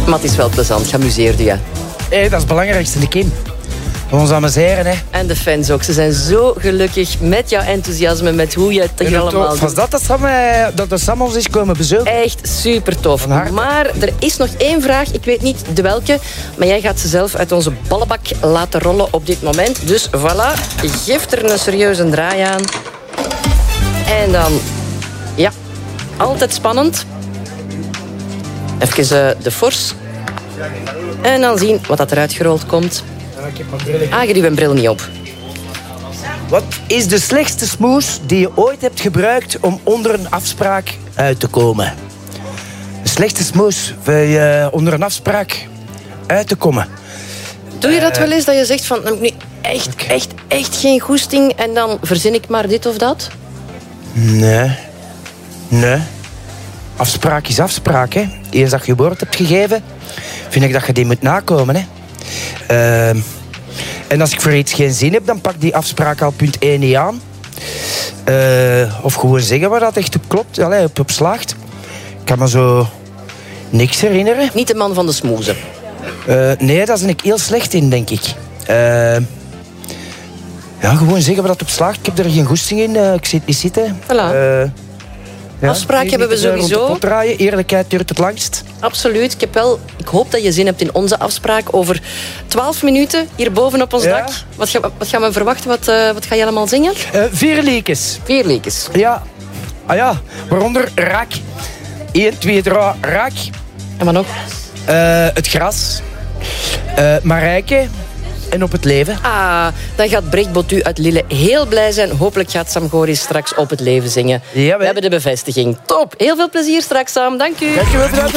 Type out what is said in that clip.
Maar het is wel plezant, geamuseerd u, ja. Dat is het belangrijkste, de Kim. We ons amuseren, hè. En de fans ook. Ze zijn zo gelukkig met jouw enthousiasme, met hoe je het toch allemaal doet. Was dat de Sam ons is komen bezoeken? Echt super tof. Maar er is nog één vraag. Ik weet niet de welke. Maar jij gaat ze zelf uit onze ballenbak laten rollen op dit moment. Dus voilà. Geef er een serieuze draai aan. En dan... Ja. Altijd spannend. Even de fors. En dan zien wat dat eruit gerold komt. Je hebt uw bril niet op. Wat is de slechtste smoes die je ooit hebt gebruikt om onder een afspraak uit te komen? De slechtste smoes onder een afspraak uit te komen. Doe je dat wel eens, dat je zegt van... Nou, nu echt geen goesting en dan verzin ik maar dit of dat? Nee. Afspraak is afspraak, hè. Eens dat je woord hebt gegeven, vind ik dat je die moet nakomen, hè. En als ik voor iets geen zin heb, dan pak die afspraak al punt 1 niet aan. Of gewoon zeggen waar dat echt op klopt, op slaagt. Ik kan me zo niks herinneren. Niet de man van de smoezen. Nee, daar ben ik heel slecht in, denk ik. Gewoon zeggen waar dat op slaagt. Ik heb er geen goesting in, ik zit niet zitten. Voilà. Afspraak hebben we sowieso. Eerlijkheid duurt het langst. Absoluut. Ik hoop dat je zin hebt in onze afspraak over 12 minuten hier boven op ons dak. Wat gaan we verwachten? Wat ga je allemaal zingen? 4 liedjes. 4 liedjes. Ja. Waaronder Raak. 1, 2, 3, Raak. En wat nog? Het gras. Marijke. En op het leven. Dan gaat Brecht Botu uit Lille heel blij zijn. Hopelijk gaat Sam Goris straks op het leven zingen. Ja, we hebben de bevestiging. Top. Heel veel plezier straks, Sam. Dank u. Dank u wel.